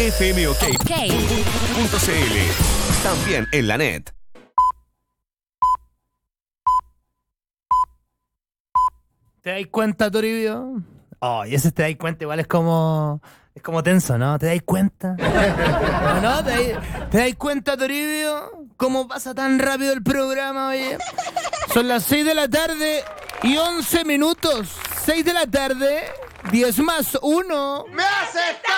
fmok.cl. También en la net. ¿Te dais cuenta, Toribio? Oh, y ese te dais cuenta igual es como tenso, ¿no? ¿Te dais cuenta? ¿No? ¿Te dais cuenta, Toribio? ¿Cómo pasa tan rápido el programa, oye? Son las 6 de la tarde y 11 minutos. 6 de la tarde, 10 más 1. ¡Me hace